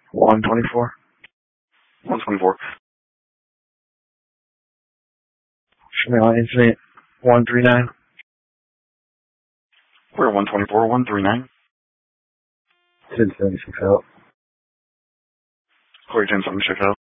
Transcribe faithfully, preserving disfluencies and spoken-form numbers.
one twenty-four. one twenty-four. Chanel incident one three nine. We're one twenty-four, one three nine. ten seventy-six out. Corey ten seventy-six out.